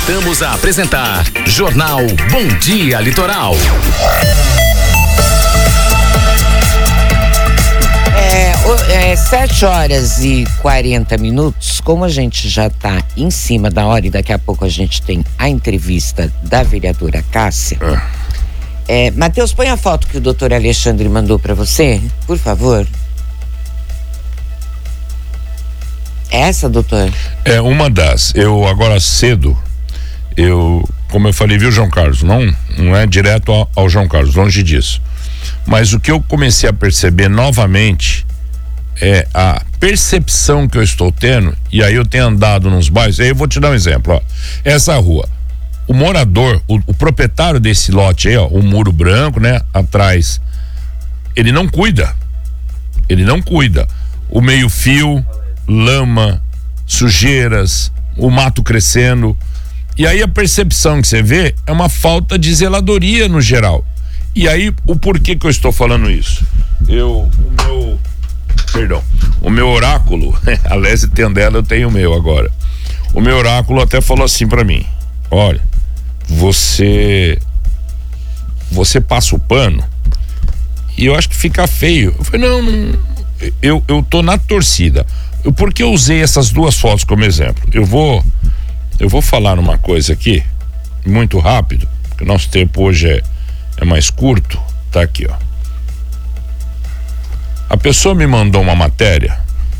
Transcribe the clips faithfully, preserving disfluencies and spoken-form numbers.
Voltamos a apresentar Jornal Bom Dia Litoral. É, é sete horas e quarenta minutos, como a gente já está em cima da hora e daqui a pouco a gente tem a entrevista da vereadora Cássia. É. É, Matheus, põe a foto que o doutor Alexandre mandou para você, por favor. Essa, doutor? É uma das. Eu agora cedo, eu, como eu falei, viu, João Carlos? Não, não é direto ao, ao João Carlos, longe disso. Mas o que eu comecei a perceber novamente é a percepção que eu estou tendo, e aí eu tenho andado nos bairros, aí eu vou te dar um exemplo, ó. Essa rua, o morador, o, o proprietário desse lote aí, ó, o muro branco, né, atrás, ele não cuida, ele não cuida. O meio-fio, lama, sujeiras, o mato crescendo, e aí a percepção que você vê é uma falta de zeladoria no geral. E aí, o porquê que eu estou falando isso? Eu, o meu, perdão, o meu oráculo, a Lésia tem dela, eu tenho o meu agora. O meu oráculo até falou assim pra mim: olha, você, você passa o pano e eu acho que fica feio. Eu falei, não, não eu, eu tô na torcida. Eu, por que eu usei essas duas fotos como exemplo? Eu vou, eu vou falar uma coisa aqui, muito rápido, porque o nosso tempo hoje é é mais curto, tá aqui, ó. A pessoa me mandou uma matéria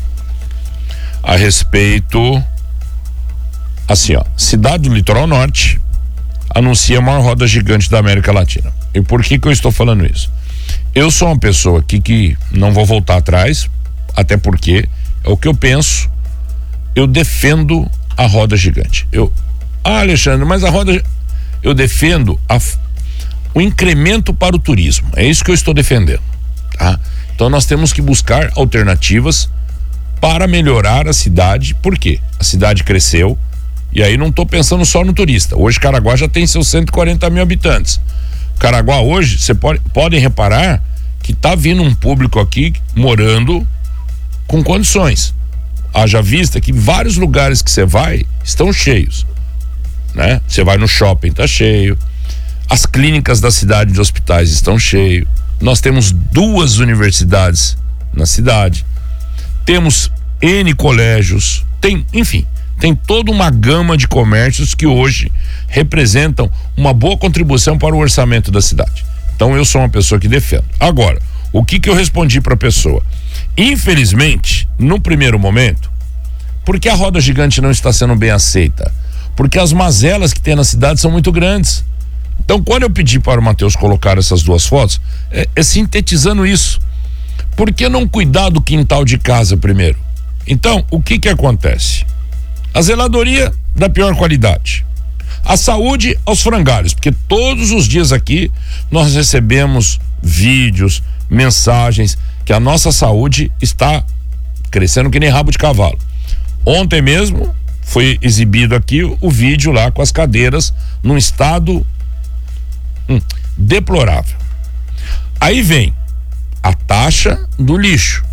a respeito, assim, ó, cidade do Litoral Norte anuncia a maior roda gigante da América Latina. E por que que eu estou falando isso? Eu sou uma pessoa aqui que não vou voltar atrás, até porque é o que eu penso, eu defendo a roda gigante. Eu, ah, Alexandre, mas a roda, eu defendo a o incremento para o turismo, é isso que eu estou defendendo, tá? Então nós temos que buscar alternativas para melhorar a cidade. Por quê? A cidade cresceu, e aí não estou pensando só no turista. Hoje Caraguá já tem seus cento e quarenta mil habitantes. Caraguá hoje, você pode, podem reparar que tá vindo um público aqui morando com condições. Haja vista que vários lugares que você vai estão cheios, né? Você vai no shopping, tá cheio. As clínicas da cidade de hospitais estão cheios. Nós temos duas universidades na cidade. Temos N colégios. Tem, enfim, tem toda uma gama de comércios que hoje representam uma boa contribuição para o orçamento da cidade. Então eu sou uma pessoa que defendo. Agora, o que que eu respondi para a pessoa? Infelizmente, no primeiro momento, porque a roda gigante não está sendo bem aceita? Porque as mazelas que tem na cidade são muito grandes. Então, quando eu pedi para o Matheus colocar essas duas fotos, é, é sintetizando isso. Por que não cuidar do quintal de casa primeiro? Então, o que que acontece? A zeladoria da pior qualidade. A saúde aos frangalhos, porque todos os dias aqui nós recebemos vídeos, mensagens que a nossa saúde está crescendo que nem rabo de cavalo. Ontem mesmo foi exibido aqui o vídeo lá com as cadeiras num estado Hum, deplorável. Aí vem a taxa do lixo.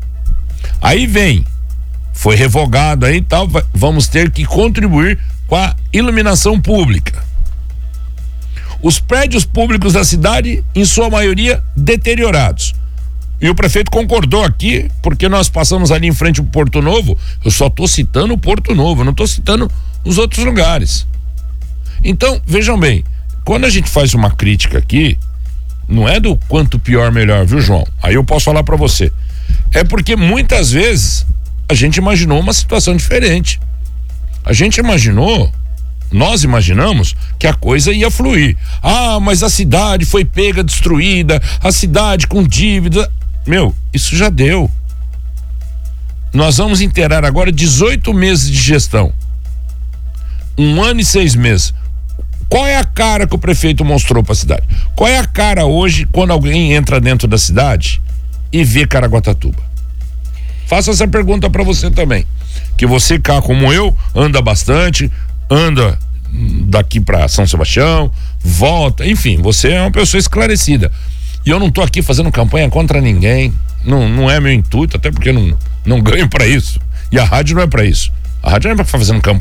Aí vem, foi revogado aí e tal, vai, vamos ter que contribuir com a iluminação pública. Os prédios públicos da cidade, em sua maioria, deteriorados. E o prefeito concordou aqui, porque nós passamos ali em frente ao Porto Novo. Eu só estou citando o Porto Novo, não estou citando os outros lugares. Então, vejam bem, quando a gente faz uma crítica aqui, não é do quanto pior melhor, viu, João? Aí eu posso falar pra você. É porque muitas vezes a gente imaginou uma situação diferente. A gente imaginou, nós imaginamos que a coisa ia fluir. Ah, mas a cidade foi pega, destruída, a cidade com dívida. Meu, isso já deu. Nós vamos inteirar agora dezoito meses de gestão. Um ano e seis meses. Qual é a cara que o prefeito mostrou para a cidade? Qual é a cara hoje quando alguém entra dentro da cidade e vê Caraguatatuba? Faço essa pergunta para você também, que você cá como eu anda bastante, anda daqui para São Sebastião, volta, enfim, você é uma pessoa esclarecida. E eu não tô aqui fazendo campanha contra ninguém, não, não é meu intuito, até porque não, não ganho para isso. E a rádio não é para isso. A rádio não é para fazendo campanha